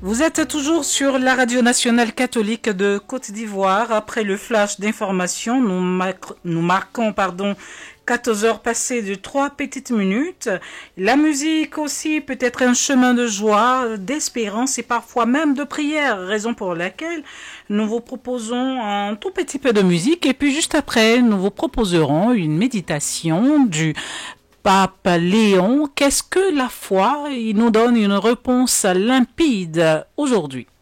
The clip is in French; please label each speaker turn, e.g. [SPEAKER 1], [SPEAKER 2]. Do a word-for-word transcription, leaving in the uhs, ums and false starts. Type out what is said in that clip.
[SPEAKER 1] Vous êtes toujours sur la radio nationale catholique de Côte d'Ivoire. Après le flash d'information, nous, mar- nous marquons pardon, quatorze heures passées de trois petites minutes. La musique aussi peut être un chemin de joie, d'espérance et parfois même de prière, raison pour laquelle nous vous proposons un tout petit peu de musique et puis juste après, nous vous proposerons une méditation du Pape Léon. Qu'est-ce que la foi? Il nous donne une réponse limpide aujourd'hui.